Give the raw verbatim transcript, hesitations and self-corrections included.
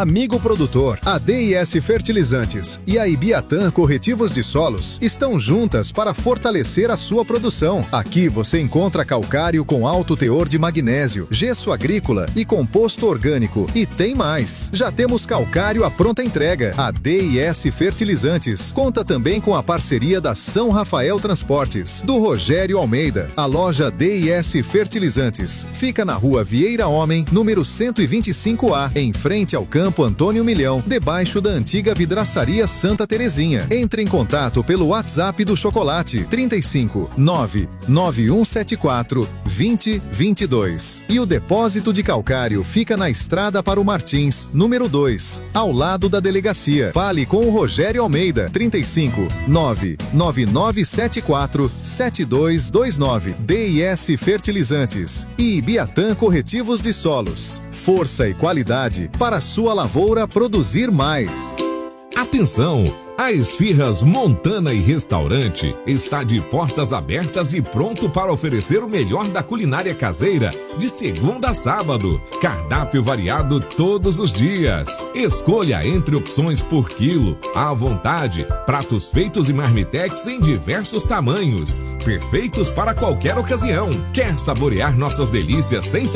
Amigo produtor, a D I S Fertilizantes e a Ibiatã Corretivos de Solos estão juntas para fortalecer a sua produção. Aqui você encontra calcário com alto teor de magnésio, gesso agrícola e composto orgânico. E tem mais! Já temos calcário à pronta entrega. A D I S Fertilizantes conta também com a parceria da São Rafael Transportes, do Rogério Almeida. A loja D I S Fertilizantes fica na rua Vieira Homem, número cento e vinte e cinco A, em frente ao Campo Antônio Milhão, debaixo da antiga vidraçaria Santa Terezinha. Entre em contato pelo WhatsApp do Chocolate trinta e cinco, nove nove um sete quatro, dois zero dois dois. E o depósito de calcário fica na Estrada para o Martins, número dois, ao lado da delegacia. Fale com o Rogério Almeida, trinta e cinco, nove nove nove sete quatro, sete dois dois nove. D I S Fertilizantes e Ibiatã Corretivos de Solos. Força e qualidade para sua lavoura produzir mais. Atenção! A Esfirras Montana e Restaurante está de portas abertas e pronto para oferecer o melhor da culinária caseira de segunda a sábado. Cardápio variado todos os dias. Escolha entre opções por quilo, à vontade, pratos feitos em marmitex em diversos tamanhos, perfeitos para qualquer ocasião. Quer saborear nossas delícias sem